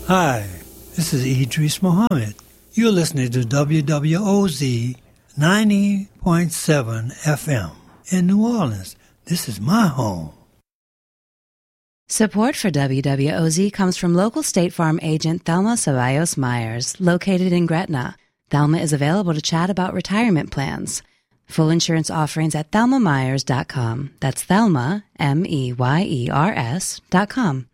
Hi, this is Idris Muhammad. You're listening to WWOZ 90.7 FM in New Orleans. This is my home. Support for WWOZ comes from local State Farm agent Thelma Ceballos Myers, located in Gretna. Thelma is available to chat about retirement plans. Full insurance offerings at thelmamyers.com. That's Thelma, MEYERS.com.